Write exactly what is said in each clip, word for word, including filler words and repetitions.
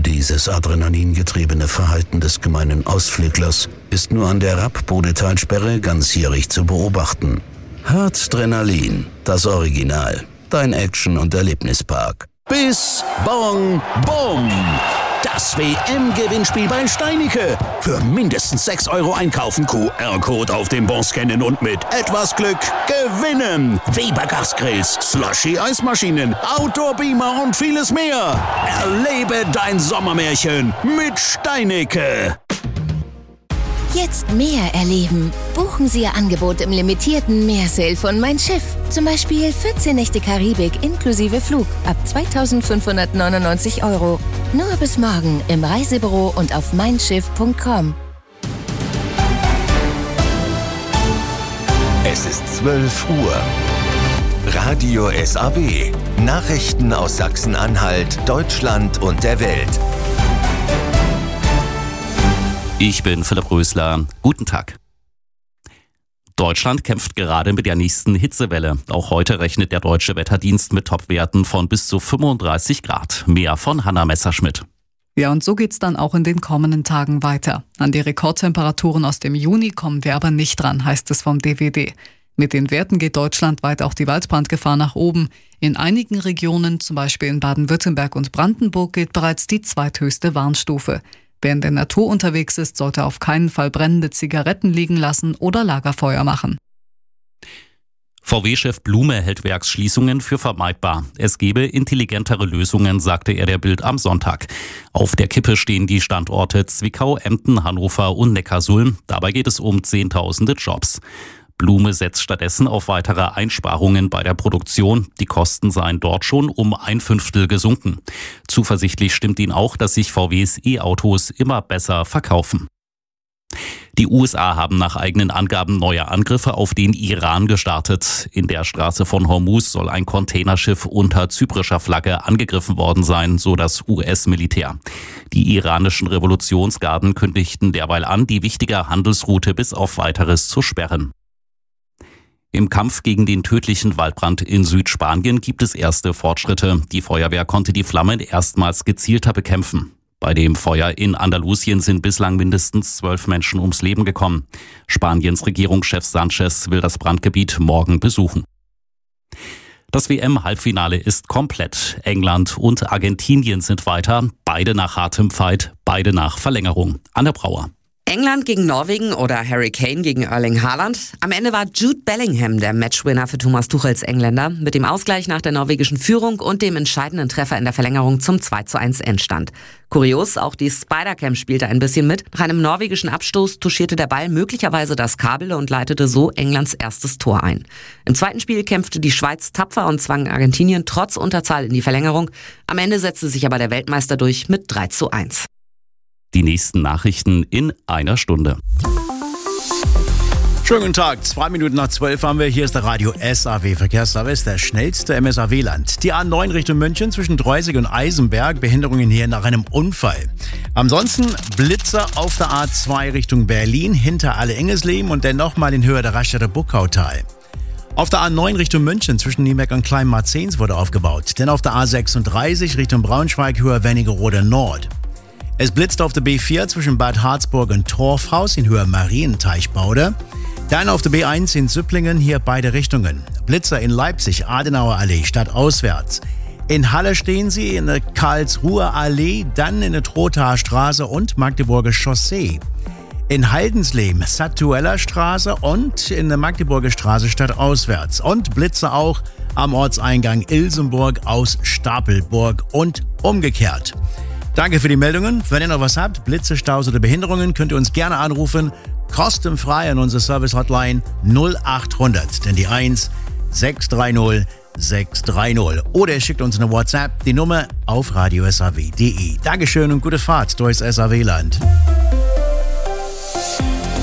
Dieses adrenalingetriebene Verhalten des gemeinen Ausflüglers ist nur an der Rapp-Bodetalsperre ganzjährig zu beobachten. Harzdrenalin, das Original. Dein Action- und Erlebnispark. Bis, Bong, Bom! Das W M-Gewinnspiel bei Steinicke. Für mindestens sechs Euro einkaufen, Q R-Code auf dem Bon scannen und mit etwas Glück gewinnen. Weber Gasgrills, Slushy-Eismaschinen, Outdoor-Beamer und vieles mehr. Erlebe dein Sommermärchen mit Steinicke. Jetzt mehr erleben. Buchen Sie Ihr Angebot im limitierten Meersale von Mein Schiff. Zum Beispiel vierzehn Nächte Karibik inklusive Flug ab zweitausendfünfhundertneunundneunzig Euro. Nur bis morgen im Reisebüro und auf mein schiff punkt com. Es ist zwölf Uhr. Radio S A W. Nachrichten aus Sachsen-Anhalt, Deutschland und der Welt. Ich bin Philipp Rösler. Guten Tag. Deutschland kämpft gerade mit der nächsten Hitzewelle. Auch heute rechnet der Deutsche Wetterdienst mit Topwerten von bis zu fünfunddreißig Grad. Mehr von Hanna Messerschmidt. Ja, und so geht's dann auch in den kommenden Tagen weiter. An die Rekordtemperaturen aus dem Juni kommen wir aber nicht dran, heißt es vom D W D. Mit den Werten geht deutschlandweit auch die Waldbrandgefahr nach oben. In einigen Regionen, zum Beispiel in Baden-Württemberg und Brandenburg, gilt bereits die zweithöchste Warnstufe. Wer in der Natur unterwegs ist, sollte auf keinen Fall brennende Zigaretten liegen lassen oder Lagerfeuer machen. V W-Chef Blume hält Werksschließungen für vermeidbar. Es gebe intelligentere Lösungen, sagte er der Bild am Sonntag. Auf der Kippe stehen die Standorte Zwickau, Emden, Hannover und Neckarsulm. Dabei geht es um Zehntausende Jobs. Blume setzt stattdessen auf weitere Einsparungen bei der Produktion. Die Kosten seien dort schon um ein Fünftel gesunken. Zuversichtlich stimmt ihn auch, dass sich V Ws E-Autos immer besser verkaufen. Die U S A haben nach eigenen Angaben neue Angriffe auf den Iran gestartet. In der Straße von Hormuz soll ein Containerschiff unter zyprischer Flagge angegriffen worden sein, so das U S-Militär. Die iranischen Revolutionsgarden kündigten derweil an, die wichtige Handelsroute bis auf Weiteres zu sperren. Im Kampf gegen den tödlichen Waldbrand in Südspanien gibt es erste Fortschritte. Die Feuerwehr konnte die Flammen erstmals gezielter bekämpfen. Bei dem Feuer in Andalusien sind bislang mindestens zwölf Menschen ums Leben gekommen. Spaniens Regierungschef Sanchez will das Brandgebiet morgen besuchen. Das W M-Halbfinale ist komplett. England und Argentinien sind weiter. Beide nach hartem Fight, beide nach Verlängerung. Anne Brauer. England gegen Norwegen oder Harry Kane gegen Erling Haaland. Am Ende war Jude Bellingham der Matchwinner für Thomas Tuchels Engländer. Mit dem Ausgleich nach der norwegischen Führung und dem entscheidenden Treffer in der Verlängerung zum zwei zu eins Endstand. Kurios, auch die Spider-Cam spielte ein bisschen mit. Nach einem norwegischen Abstoß touchierte der Ball möglicherweise das Kabel und leitete so Englands erstes Tor ein. Im zweiten Spiel kämpfte die Schweiz tapfer und zwang Argentinien trotz Unterzahl in die Verlängerung. Am Ende setzte sich aber der Weltmeister durch mit drei zu eins. Die nächsten Nachrichten in einer Stunde. Schönen guten Tag, zwei Minuten nach zwölf haben wir. Hier ist der Radio S A W Verkehrsservice, der schnellste M S A W-Land. Die A neun Richtung München zwischen Dreusig und Eisenberg, Behinderungen hier nach einem Unfall. Ansonsten Blitzer auf der A zwei Richtung Berlin, hinter Alle-Engesleben und dann nochmal in Höhe der Raststätte Buckautal. Auf der A neun Richtung München zwischen Niebeck und Kleinmarzens wurde aufgebaut. Denn auf der A sechsunddreißig Richtung Braunschweig, Höhe Wernigerode Nord. Es blitzt auf der B vier zwischen Bad Harzburg und Torfhaus in Höhe Marienteichbaude. Dann auf der B eins in Süpplingen, hier beide Richtungen. Blitzer in Leipzig, Adenauer Allee, stadtauswärts. In Halle stehen sie in der Karlsruher Allee, dann in der Trothaer Straße und Magdeburger Chaussee. In Haldensleben, Satueller Straße und in der Magdeburger Straße stadtauswärts. Und Blitzer auch am Ortseingang Ilsenburg aus Stapelburg und umgekehrt. Danke für die Meldungen. Wenn ihr noch was habt, Blitze, Staus oder Behinderungen, könnt ihr uns gerne anrufen. Kostenfrei an unsere Service-Hotline null achthundert, denn die eins sechs drei null sechs drei null. Oder ihr schickt uns eine WhatsApp, die Nummer auf radio s a w punkt d e. Dankeschön und gute Fahrt durchs S A W-Land.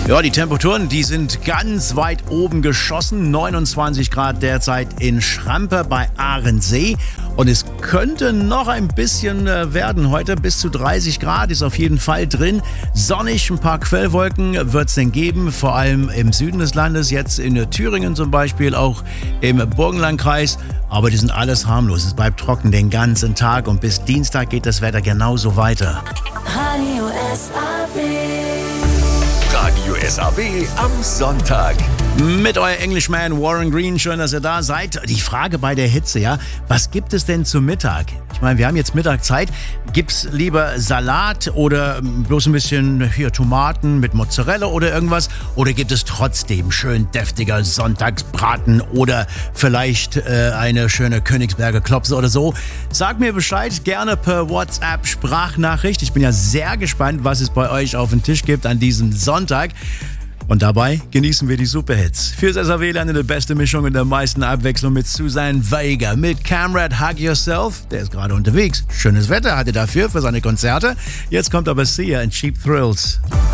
Ja, die Temperaturen, die sind ganz weit oben geschossen. neunundzwanzig Grad derzeit in Schramper bei Ahrensee. Und es könnte noch ein bisschen werden heute. Bis zu dreißig Grad ist auf jeden Fall drin. Sonnig, ein paar Quellwolken wird es denn geben. Vor allem im Süden des Landes, jetzt in Thüringen zum Beispiel, auch im Burgenlandkreis. Aber die sind alles harmlos. Es bleibt trocken den ganzen Tag. Und bis Dienstag geht das Wetter genauso weiter. Radio S A W. Radio S A W am Sonntag. Mit euer Englishman Warren Green, schön, dass ihr da seid. Die Frage bei der Hitze, ja, was gibt es denn zum Mittag? Ich meine, wir haben jetzt Mittagszeit. Gibt's lieber Salat oder bloß ein bisschen hier Tomaten mit Mozzarella oder irgendwas? Oder gibt es trotzdem schön deftiger Sonntagsbraten oder vielleicht äh, eine schöne Königsberger Klopse oder so? Sag mir Bescheid, gerne per WhatsApp-Sprachnachricht. Ich bin ja sehr gespannt, was es bei euch auf den Tisch gibt an diesem Sonntag. Und dabei genießen wir die Superhits. Fürs S A W-Land eine beste Mischung und der meisten Abwechslung mit Susan Vega. Mit Camrad Hug Yourself, der ist gerade unterwegs. Schönes Wetter hatte dafür für seine Konzerte. Jetzt kommt aber Sia in Cheap Thrills.